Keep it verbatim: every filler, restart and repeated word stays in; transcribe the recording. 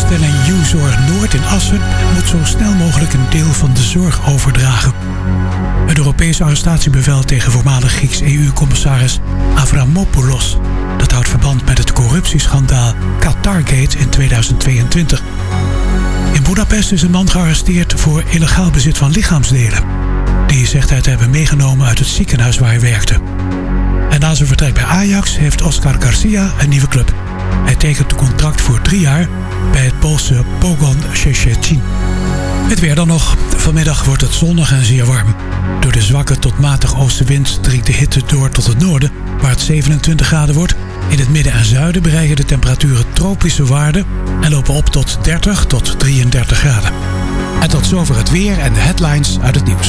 Instelling U-Zorg Noord in Assen moet zo snel mogelijk een deel van de zorg overdragen. Het Europese arrestatiebevel tegen voormalig Grieks E U-commissaris Avramopoulos. Dat houdt verband met het corruptieschandaal Qatargate in tweeduizend tweeëntwintig. In Budapest is een man gearresteerd voor illegaal bezit van lichaamsdelen. Die zegt hij te hebben meegenomen uit het ziekenhuis waar hij werkte. En na zijn vertrek bij Ajax heeft Oscar Garcia een nieuwe club. Hij tekent een contract voor drie jaar bij het Poolse Pogoń Szczecin. Het weer dan nog. Vanmiddag wordt het zonnig en zeer warm. Door de zwakke tot matig oostenwind dringt de hitte door tot het noorden, waar het zevenentwintig graden wordt. In het midden en zuiden bereiken de temperaturen tropische waarden en lopen op tot dertig tot drieëndertig graden. En tot zover het weer en de headlines uit het nieuws.